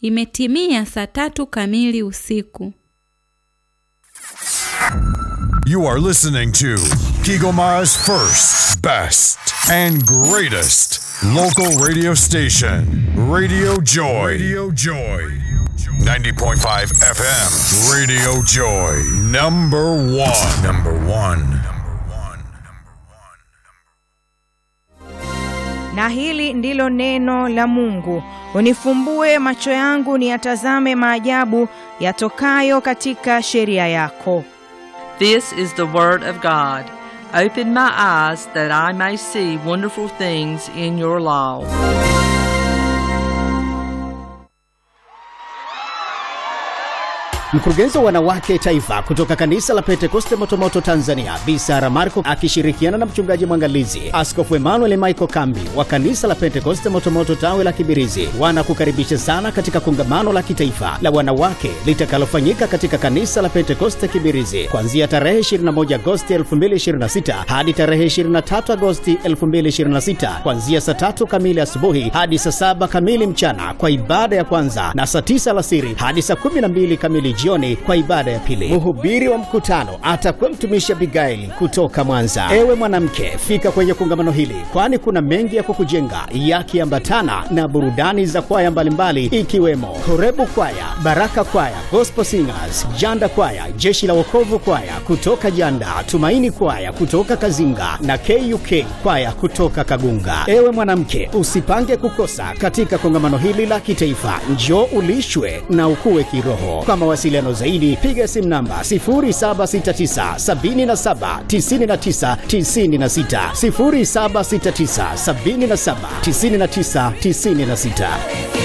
Imetimia saa 3 kamili usiku. You are listening to Kigoma's first, best, and greatest local radio station, Radio Joy. Radio Joy. 90.5 FM, Radio Joy. Number one. Na hili ndilo neno la Mungu. Unifumbue macho yangu niyatazame maajabu yatokayo katika sheria yako. This is the word of God. Open my eyes that I may see wonderful things in your law. Mkurugenzi wa wanawake taifa kutoka kanisa la Pentekoste Motomoto Tanzania, Bi Sara Marco, akishirikiana na mchungaji mwangalizi Askofu Emmanuel Michael Kambi wa kanisa la Pentekoste Motomoto tawi la Kibirizi, wanakukaribisha sana katika kongamano la kitaifa la wanawake litakalofanyika katika kanisa la Pentekoste Kibirizi kuanzia tarehe 21 Agosti 2026 hadi tarehe 23 Agosti 2026 kuanzia saa 3 kamili asubuhi hadi saa 7 kamili mchana kwa ibada ya kwanza na saa 9 alasiri hadi saa 12 kamili jioni kwa ibada ya pili. Mhubiri wa mkutano atakuwa mtumishi Abigail kutoka Mwanza. Ewe mwanamke, fika kwenye kongamano hili kwani kuna mengi ya kukujenga yakiambatana na burudani za kwaya mbalimbali ikiwemo Horebu Kwaya, Baraka Kwaya, Gospel Singers, Janda Kwaya, Jeshi la Wokovu Kwaya kutoka Janda, Tumaini Kwaya kutoka Kazinga na KUK Kwaya kutoka Kagunga. Ewe mwanamke, usipange kukosa katika kongamano hili la kitaifa. Njoo ulishwe na ukue kiroho. Kwa mawasiliano zaidi piga simu namba 0769 77 99 96 0769 77 99 96.